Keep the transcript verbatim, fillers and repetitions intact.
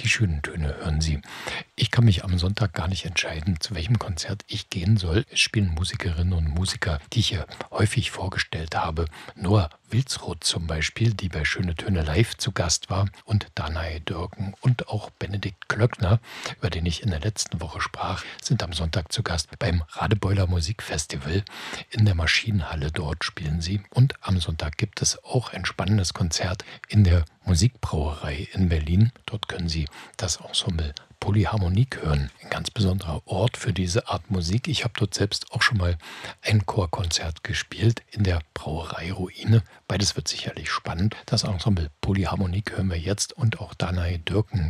Die schönen Töne hören Sie. Ich kann mich am Sonntag gar nicht entscheiden, zu welchem Konzert ich gehen soll. Es spielen Musikerinnen und Musiker, die ich hier häufig vorgestellt habe. Noah Wilsroth zum Beispiel, die bei Schöne Töne live zu Gast war, und Danae Dürken und auch Benedikt Klöckner, über den ich in der letzten Woche sprach, sind am Sonntag zu Gast beim Radebeuler Musikfestival in der Maschinenhalle. Dort spielen sie. Und am Sonntag gibt es auch ein spannendes Konzert in der Musikbrauerei in Berlin. Dort können Sie das Ensemble Polyharmonik hören. Ein ganz besonderer Ort für diese Art Musik. Ich habe dort selbst auch schon mal ein Chorkonzert gespielt in der Brauerei Ruine. Beides wird sicherlich spannend. Das Ensemble Polyharmonik hören wir jetzt und auch Danae Dürken